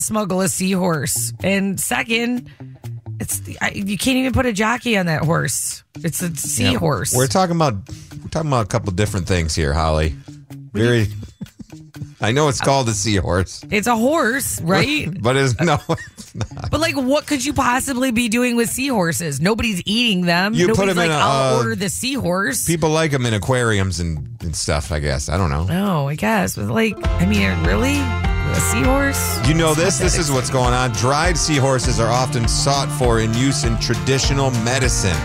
smuggle a seahorse. And second, you can't even put a jockey on that horse. It's a seahorse. We're talking about a couple different things here, Holly. I know it's called a seahorse. It's a horse, right? But it's not. But what could you possibly be doing with seahorses? Nobody's eating them. You put them in I'll order the seahorse. People like them in aquariums and stuff, I guess. I don't know. No, I guess. But really? A seahorse? You know this? This is what's going on. Dried seahorses are often sought for in use in traditional medicine.